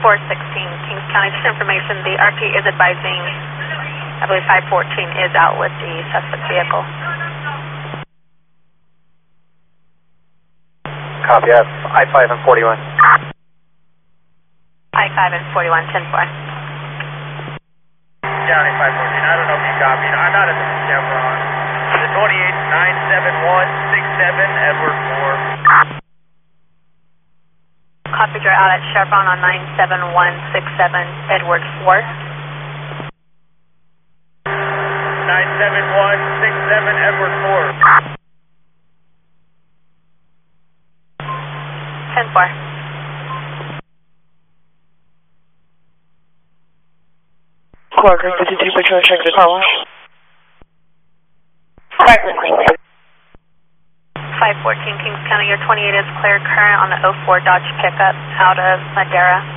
Kings County. Just information, the RP is advising, I believe 514 is out with the suspect vehicle. Copy, I-5 and 41. I-5 and 41, 10-4. County 514, I don't know if you copied. I'm not at the Chevron. The 28-971-67, Edward 4. Copied, you're out at Chevron on 97167, Edward 4. 97167, Edward 4. 10-4. Clark, 52 Patrol, check the car wash. 514 Kings County, your 28 is clear current on the 04 Dodge pickup out of Madera.